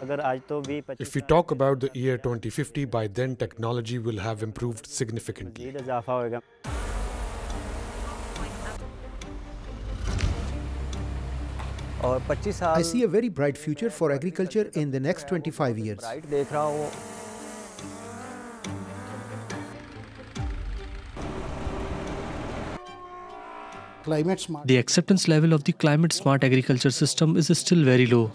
If we talk about the year 2050, by then technology will have improved significantly. I see a very bright future for agriculture in the next 25 years. The acceptance level of the climate smart agriculture system is still very low.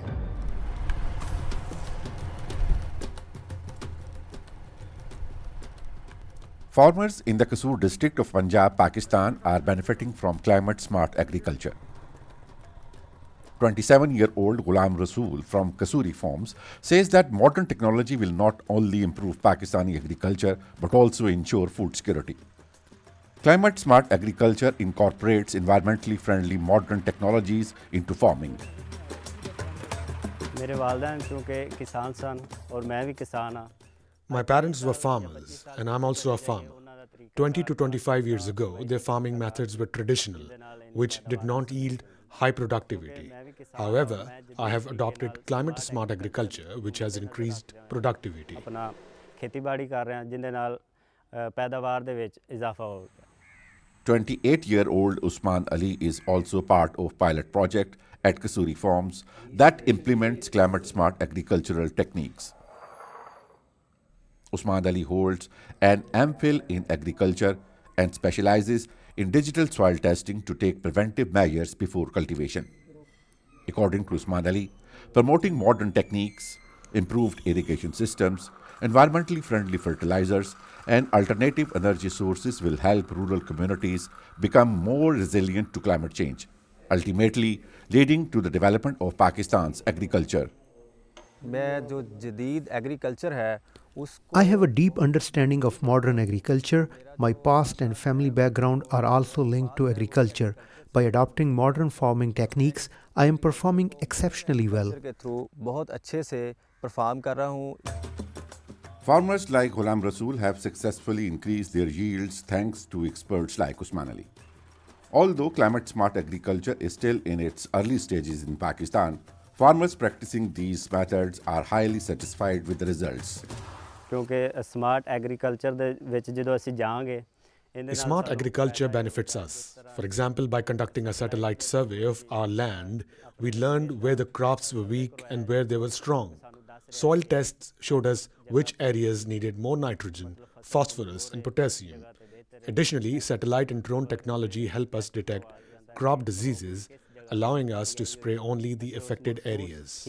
Farmers in the Kasur district of Punjab, Pakistan are benefiting from climate-smart agriculture. 27-year-old Ghulam Rasool from Kasuri Farms says that modern technology will not only improve Pakistani agriculture but also ensure food security. Climate-smart agriculture incorporates environmentally friendly modern technologies into farming. My parents were farmers, and I'm also a farmer. 20 to 25 years ago, their farming methods were traditional, which did not yield high productivity. However, I have adopted climate-smart agriculture, which has increased productivity. 28-year-old Usman Ali is also part of pilot project at Kasuri Farms that implements climate-smart agricultural techniques. Usman Ali holds an MPhil in agriculture and specializes in digital soil testing to take preventive measures before cultivation. According to Usman Ali, promoting modern techniques, improved irrigation systems, environmentally friendly fertilizers, and alternative energy sources will help rural communities become more resilient to climate change, ultimately leading to the development of Pakistan's agriculture. I have a deep understanding of modern agriculture. My past and family background are also linked to agriculture. By adopting modern farming techniques, I am performing exceptionally well. Farmers like Ghulam Rasool have successfully increased their yields thanks to experts like Usman Ali. Although climate-smart agriculture is still in its early stages in Pakistan, farmers practicing these methods are highly satisfied with the results. Smart agriculture benefits us. For example, by conducting a satellite survey of our land, we learned where the crops were weak and where they were strong. Soil tests showed us which areas needed more nitrogen, phosphorus, and potassium. Additionally, satellite and drone technology help us detect crop diseases, allowing us to spray only the affected areas.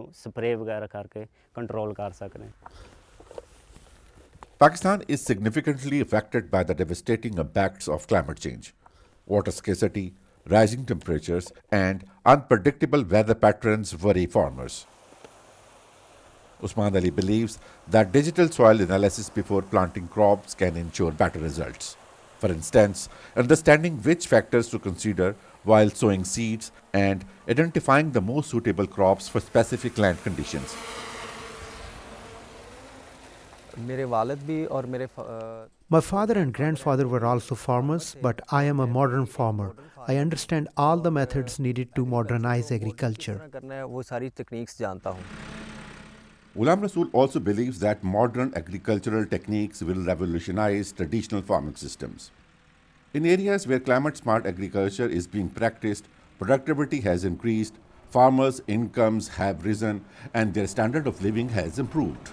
Pakistan is significantly affected by the devastating impacts of climate change. Water scarcity, rising temperatures, and unpredictable weather patterns worry farmers. Usman Ali believes that digital soil analysis before planting crops can ensure better results. For instance, understanding which factors to consider while sowing seeds and identifying the most suitable crops for specific land conditions. My father and grandfather were also farmers, but I am a modern farmer. I understand all the methods needed to modernize agriculture. Ghulam Rasool also believes that modern agricultural techniques will revolutionize traditional farming systems. In areas where climate-smart agriculture is being practiced, productivity has increased, farmers' incomes have risen, and their standard of living has improved.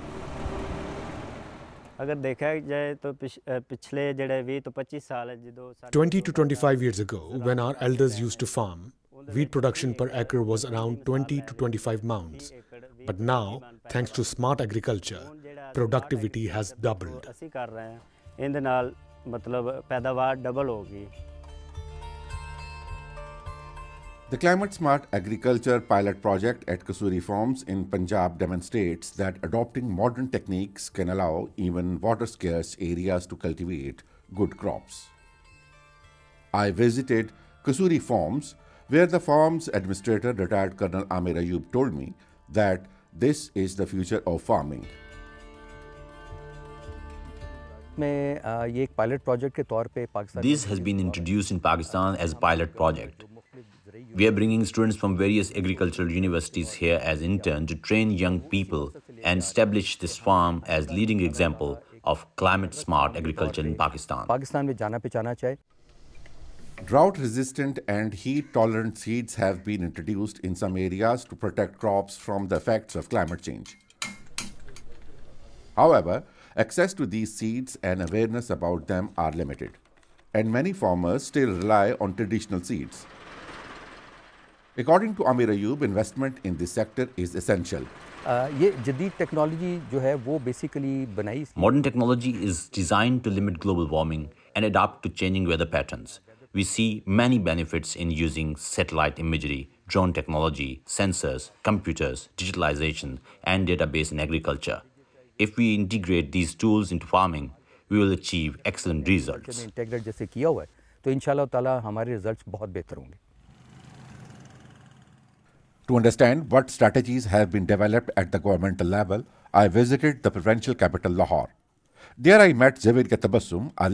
20 to 25 years ago, when our elders used to farm, wheat production per acre was around 20 to 25 mounds. But now, thanks to smart agriculture, productivity has doubled. The Climate Smart Agriculture pilot project at Kasuri Farms in Punjab demonstrates that adopting modern techniques can allow even water-scarce areas to cultivate good crops. I visited Kasuri Farms, where the farm's administrator, retired Colonel Amir Ayub, told me that this is the future of farming. This has been introduced in Pakistan as a pilot project. We are bringing students from various agricultural universities here as interns to train young people and establish this farm as leading example of climate-smart agriculture in Pakistan. Drought-resistant and heat-tolerant seeds have been introduced in some areas to protect crops from the effects of climate change. However, access to these seeds and awareness about them are limited, and many farmers still rely on traditional seeds. According to Amir Ayub, investment in this sector is essential. Modern technology is designed to limit global warming and adapt to changing weather patterns. We see many benefits in using satellite imagery, drone technology, sensors, computers, digitalization, and database in agriculture. If we integrate these tools into farming, we will achieve excellent results. To understand what strategies have been developed at the governmental level, I visited the provincial capital Lahore. There I met Javed Tabassum, a